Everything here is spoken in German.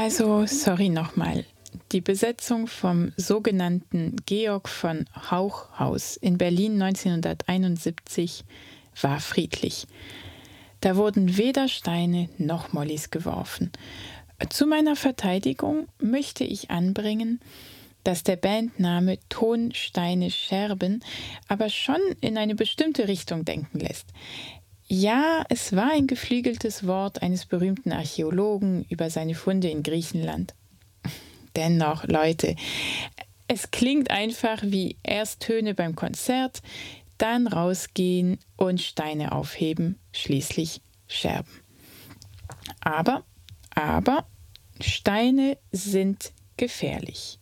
Also, sorry nochmal. Die Besetzung vom sogenannten Georg von Hauch-Haus in Berlin 1971 war friedlich. Da wurden weder Steine noch Mollys geworfen. Zu meiner Verteidigung möchte ich anbringen, dass der Bandname Ton, Steine, Scherben aber schon in eine bestimmte Richtung denken lässt. Ja, es war ein geflügeltes Wort eines berühmten Archäologen über seine Funde in Griechenland. Dennoch, Leute, es klingt einfach wie erst Töne beim Konzert, dann rausgehen und Steine aufheben, schließlich Scherben. Aber, Steine sind gefährlich.